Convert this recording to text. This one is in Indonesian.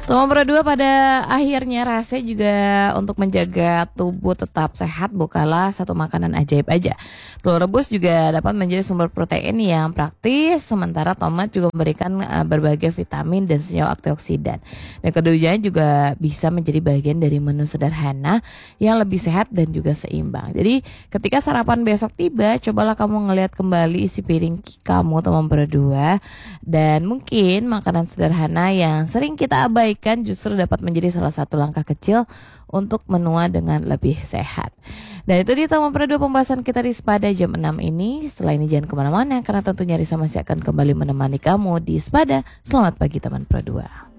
Nomor 2 pada akhirnya rasa juga untuk menjaga tubuh tetap sehat bukanlah satu makanan ajaib aja. Telur rebus juga dapat menjadi sumber protein yang praktis, sementara tomat juga memberikan berbagai vitamin dan senyawa antioksidan. Dan keduanya juga bisa menjadi bagian dari menu sederhana yang lebih sehat dan juga seimbang. Jadi ketika sarapan besok tiba, cobalah kamu ngelihat kembali isi piring kamu nomor 2 dan mungkin makanan sederhana yang sering kita abaikan justru dapat menjadi salah satu langkah kecil untuk menua dengan lebih sehat. Dan itu dia teman Pro 2 pembahasan kita di Spada jam 6 ini. Setelah ini jangan kemana-mana karena tentunya Risa masih akan kembali menemani kamu di Spada. Selamat pagi teman Pro 2.